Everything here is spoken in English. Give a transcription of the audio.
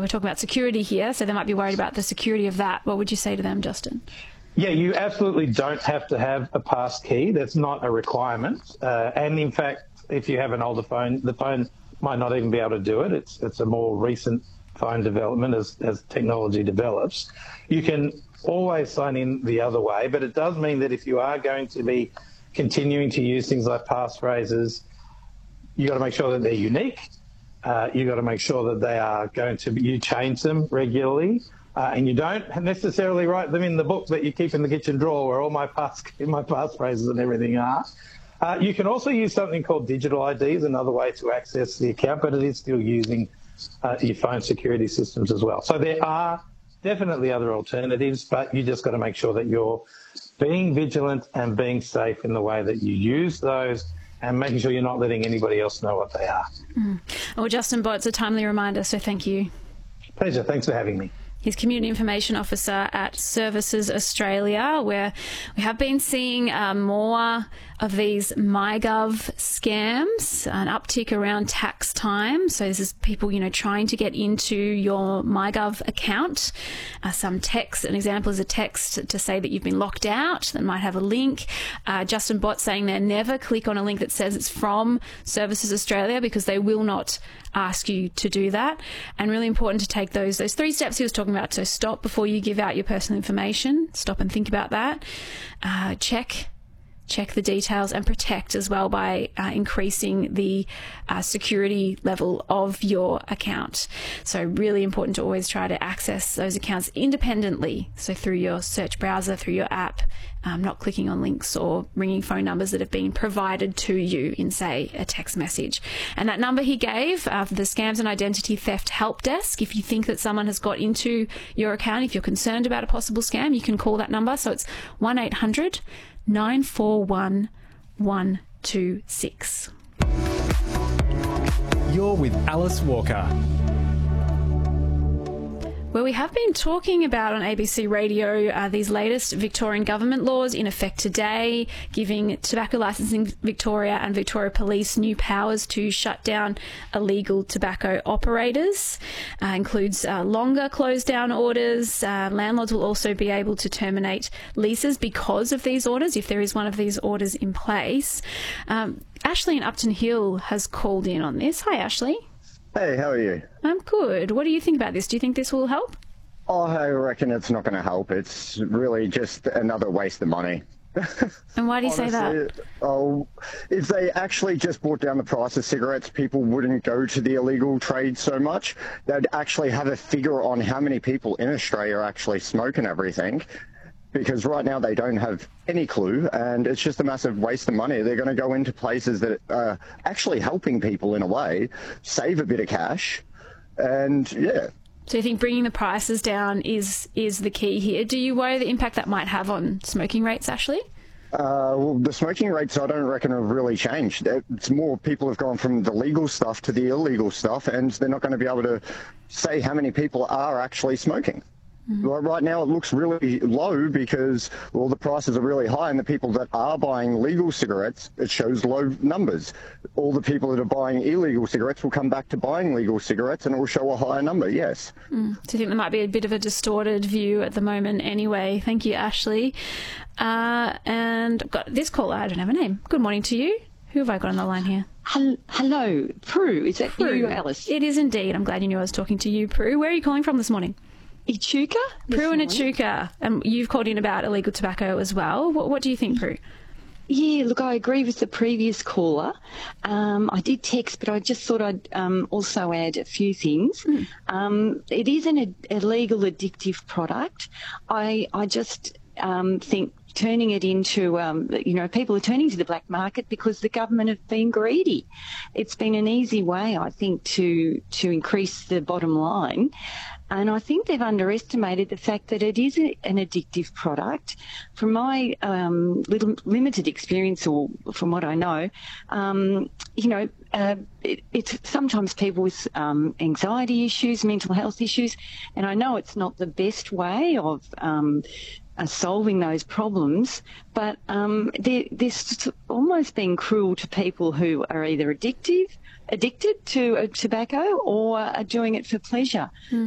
we're talking about security here, so they might be worried about the security of that. What would you say to them, Justin? Yeah, you absolutely don't have to have a pass key. That's not a requirement. And in fact, if you have an older phone, the phone might not even be able to do it. It's a more recent phone development as technology develops. You can always sign in the other way, but it does mean that if you are going to be continuing to use things like passphrases, you got to make sure that they're unique. You got to make sure that they are going to be, you change them regularly. And you don't necessarily write them in the book that you keep in the kitchen drawer where all my passphrases and everything are. You can also use something called digital IDs, another way to access the account, but it is still using your phone security systems as well. So there are definitely other alternatives, but you just got to make sure that you're being vigilant and being safe in the way that you use those, and making sure you're not letting anybody else know what they are. Well, Justin Bott's a timely reminder, so thank you. Pleasure. Thanks for having me. He's Community Information Officer at Services Australia, where we have been seeing more of these MyGov scams, an uptick around tax time. So this is people, trying to get into your MyGov account. Some text, an example is a text to say that you've been locked out that might have a link. Justin Bott saying there, never click on a link that says it's from Services Australia, because they will not ask you to do that. And really important to take those 3 steps he was talking about. So stop before you give out your personal information. Stop and think about that. Check the details, and protect as well by increasing the security level of your account. So really important to always try to access those accounts independently. So through your search browser, through your app, not clicking on links or ringing phone numbers that have been provided to you in, say, a text message. And that number he gave for the Scams and Identity Theft Help Desk, if you think that someone has got into your account, if you're concerned about a possible scam, you can call that number. So it's 1-800-941-126. You're with Alice Walker. Well, we have been talking about on ABC Radio these latest Victorian government laws in effect today, giving Tobacco Licensing Victoria and Victoria Police new powers to shut down illegal tobacco operators. Includes longer close down orders. Landlords will also be able to terminate leases because of these orders, if there is one of these orders in place. Ashley in Upton Hill has called in on this. Hi, Ashley. Hey, how are you? I'm good. What do you think about this? Do you think this will help? Oh, I reckon it's not going to help. It's really just another waste of money. And why do you say that? Oh, if they actually just brought down the price of cigarettes, people wouldn't go to the illegal trade so much. They'd actually have a figure on how many people in Australia actually smoke and everything. Because right now they don't have any clue, and it's just a massive waste of money. They're going to go into places that are actually helping people in a way, save a bit of cash, and yeah. So you think bringing the prices down is the key here? Do you worry the impact that might have on smoking rates, Ashley? Well, the smoking rates I don't reckon have really changed. It's more people have gone from the legal stuff to the illegal stuff, and they're not going to be able to say how many people are actually smoking. Well, right now it looks really low because, well, the prices are really high, and the people that are buying legal cigarettes, it shows low numbers. All the people that are buying illegal cigarettes will come back to buying legal cigarettes, and it will show a higher number, yes. So you think there might be a bit of a distorted view at the moment anyway. Thank you, Ashley. And I've got this caller, I don't have a name. Good morning to you. Who have I got on the line here? Hello, Prue. Is that you, Alice? It is indeed. I'm glad you knew I was talking to you, Prue. Where are you calling from this morning? Echuca? Prue in Echuca. You've called in about illegal tobacco as well. What do you think, Prue? Yeah, look, I agree with the previous caller. I did text, but I just thought I'd also add a few things. It is an illegal addictive product. I just think turning it into, people are turning to the black market because the government have been greedy. It's been an easy way, I think, to increase the bottom line. And I think they've underestimated the fact that it is an addictive product. From my limited experience, or from what I know, it's sometimes people with anxiety issues, mental health issues, and I know it's not the best way of solving those problems, but they're almost being cruel to people who are either addicted to tobacco or are doing it for pleasure.